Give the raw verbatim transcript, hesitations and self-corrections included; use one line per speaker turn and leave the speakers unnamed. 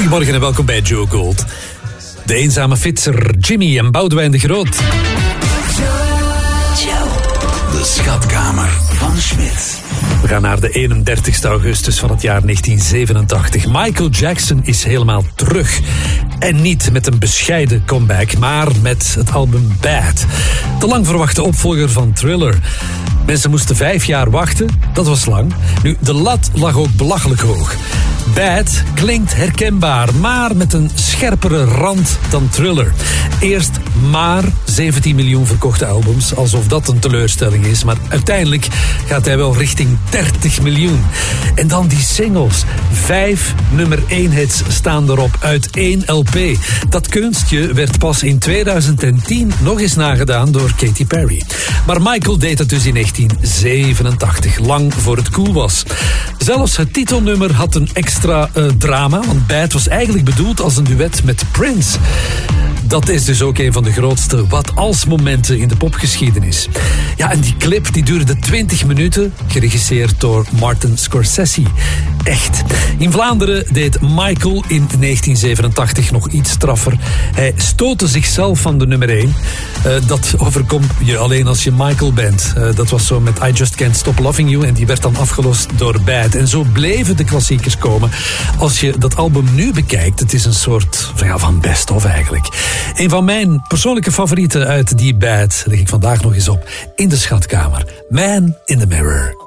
Goedemorgen en welkom bij Joe Gold. De eenzame fietser Jimmy en Boudewijn de Groot.
De schatkamer van Schmidt.
We gaan naar de eenendertigste augustus van het jaar negentien zevenentachtig. Michael Jackson is helemaal terug. En niet met een bescheiden comeback, maar met het album Bad. De lang verwachte opvolger van Thriller. Mensen moesten vijf jaar wachten, dat was lang. Nu, de lat lag ook belachelijk hoog. Bad klinkt herkenbaar, maar met een scherpere rand dan Thriller. Eerst maar zeventien miljoen verkochte albums, alsof dat een teleurstelling is. Maar uiteindelijk gaat hij wel richting dertig miljoen. En dan die singles. Vijf nummer één hits staan erop uit één L P. Dat kunstje werd pas in tweeduizend tien nog eens nagedaan door Katy Perry. Maar Michael deed het dus in negentien zevenentachtig, lang voor het cool was. Zelfs het titelnummer had een extra uh, drama, want Bad was eigenlijk bedoeld als een duet met Prince. Dat is dus ook een van de grootste wat-als momenten in de popgeschiedenis. Ja, en die clip die duurde twintig minuten, geregisseerd door Martin Scorsese. Echt. In Vlaanderen deed Michael in negentien zevenentachtig nog iets straffer. Hij stootte zichzelf van de nummer één. Uh, dat overkomt je alleen als je Michael bent. Uh, dat was zo met I Just Can't Stop Loving You en die werd dan afgelost door Bad. En zo bleven de klassiekers komen. Als je dat album nu bekijkt, het is een soort van, ja, van best-of eigenlijk. Een van mijn persoonlijke favorieten uit die Bad leg ik vandaag nog eens op in de schatkamer. Man in the Mirror.